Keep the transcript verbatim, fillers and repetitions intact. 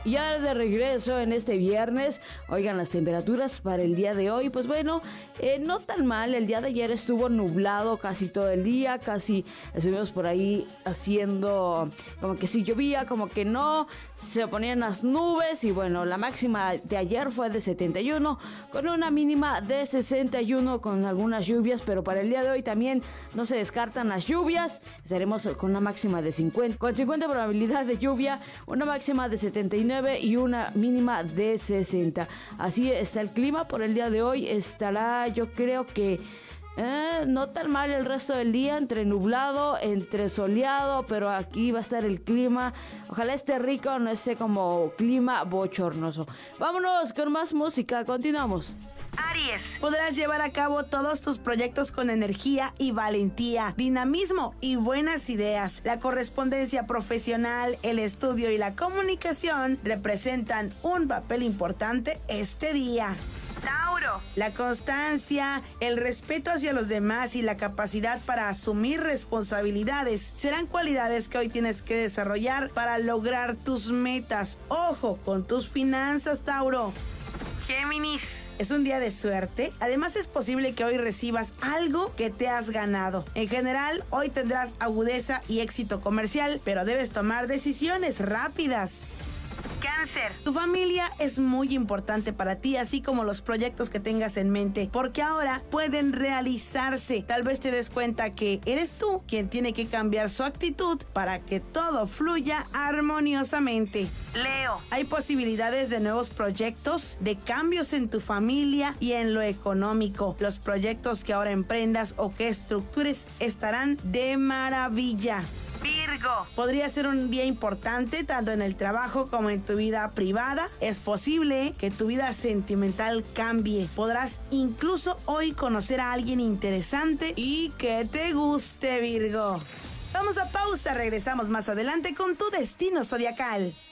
Y ya de regreso en este viernes, oigan, las temperaturas para el día de hoy, pues bueno, eh, no tan mal. El día de ayer estuvo nublado casi todo el día, casi estuvimos por ahí haciendo como que sí llovía, como que no, se ponían las nubes y bueno, la máxima de ayer fue de setenta y uno, con una mínima de sesenta y uno con algunas lluvias, pero para el día de hoy también no se descartan las lluvias, estaremos con una máxima de cincuenta, con cincuenta probabilidad de lluvia, una máxima de setenta y nueve y una mínima de sesenta. Así está el clima por el día de hoy. Estará, yo creo que eh, no tan mal el resto del día, entre nublado, entre soleado, pero aquí va a estar el clima. Ojalá esté rico, no esté como clima bochornoso. Vámonos con más música, continuamos. Aries. Podrás llevar a cabo todos tus proyectos con energía y valentía, dinamismo y buenas ideas. La correspondencia profesional, el estudio y la comunicación representan un papel importante este día. Tauro. La constancia, el respeto hacia los demás y la capacidad para asumir responsabilidades serán cualidades que hoy tienes que desarrollar para lograr tus metas. Ojo con tus finanzas, Tauro. Géminis. Es un día de suerte. Además, es posible que hoy recibas algo que te has ganado. En general, hoy tendrás agudeza y éxito comercial, pero debes tomar decisiones rápidas. Cáncer. Tu familia es muy importante para ti, así como los proyectos que tengas en mente, porque ahora pueden realizarse. Tal vez te des cuenta que eres tú quien tiene que cambiar su actitud para que todo fluya armoniosamente. Leo. Hay posibilidades de nuevos proyectos, de cambios en tu familia y en lo económico. Los proyectos que ahora emprendas o que estructures estarán de maravilla. Virgo. Podría ser un día importante tanto en el trabajo como en tu vida privada. Es posible que tu vida sentimental cambie. Podrás incluso hoy conocer a alguien interesante y que te guste, Virgo. Vamos a pausa, regresamos más adelante con tu destino zodiacal.